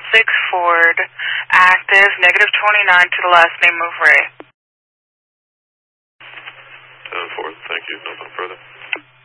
Ford, active, negative 29 to the last name of Ray. 10-4, thank you, nothing further.